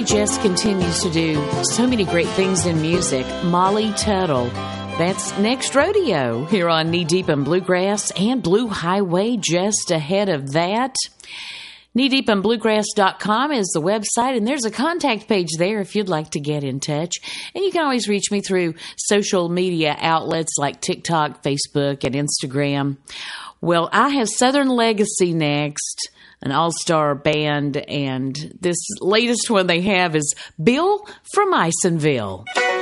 just continues to do so many great things in music. Molly Tuttle. That's next rodeo here on Knee Deep in Bluegrass, and Blue Highway just ahead of that. KneeDeepInBluegrass.com is the website, and there's a contact page there if you'd like to get in touch. And you can always reach me through social media outlets like TikTok, Facebook, and Instagram. Well, I have Southern Legacy next, an all-star band, and this latest one they have is Bill from Isonville.